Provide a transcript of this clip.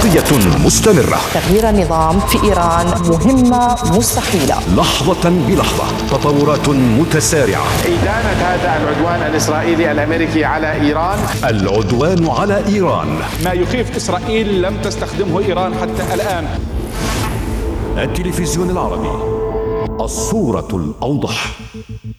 تغطية مستمرة. تغيير النظام في إيران مهمة مستحيلة. لحظة بلحظة، تطورات متسارعة. إدانة هذا العدوان الإسرائيلي الأمريكي على إيران. العدوان على إيران. ما يخيف إسرائيل لم تستخدمه إيران حتى الآن. التلفزيون العربي، الصورة الأوضح.